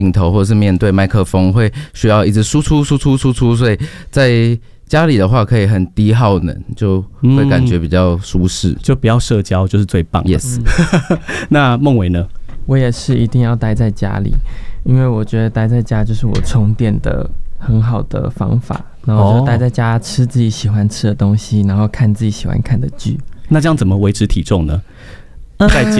镜头或者是面对麦克风，会需要一直输出，所以在家里的话可以很低耗能，就会感觉比较舒适， 就不要社交就是最棒的。 Yes 那孟伟呢？ 我也是一定要待在家里，因为我觉得待在家就是我充电的很好的方法。然后就待在家吃自己喜欢吃的东西，然后看自己喜欢看的剧。 那这样怎么维持体重呢？在